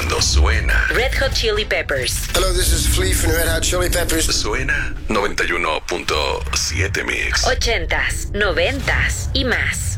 cuando suena Red Hot Chili Peppers. Hello, this is Flea from Red Hot Chili Peppers. Suena 91.7 Mix. 80s, 90s y más.